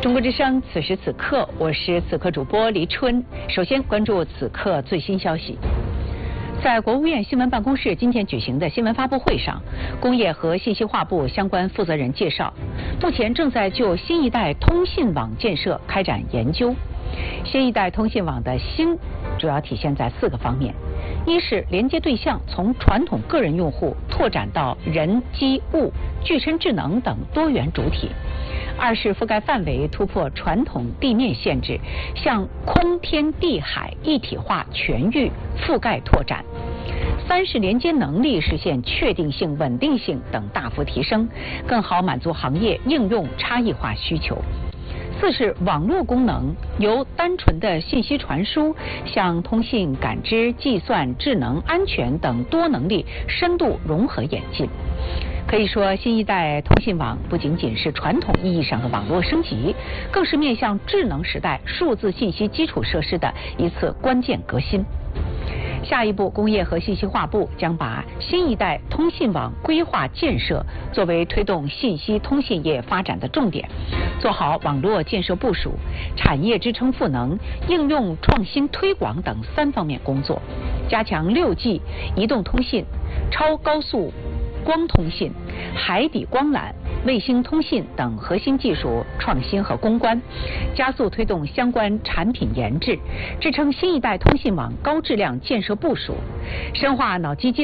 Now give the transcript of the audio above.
中国之声，此时此刻，我是此刻主播黎春。首先关注此刻最新消息。在国务院新闻办公室今天举行的新闻发布会上，工业和信息化部相关负责人介绍，目前正在就新一代通信网建设开展研究。新一代通信网的新主要体现在4个方面：一是连接对象从传统个人用户拓展到人、机、物、具身智能等多元主体；二是覆盖范围突破传统地面限制，向空天地海一体化全域覆盖拓展；三是连接能力实现确定性、稳定性等大幅提升，更好满足行业应用差异化需求；四是网络功能由单纯的信息传输向通信、感知、计算、智能、安全等多能力深度融合演进。可以说，新一代通信网不仅仅是传统意义上的网络升级，更是面向智能时代数字信息基础设施的一次关键革新。下一步，工业和信息化部将把新一代通信网规划建设作为推动信息通信业发展的重点，做好网络建设部署、产业支撑赋能、应用创新推广等3方面工作，加强6G、移动通信、超高速光通信、海底光缆、卫星通信等核心技术创新和攻关，加速推动相关产品研制，支撑新一代通信网高质量建设部署，深化脑机接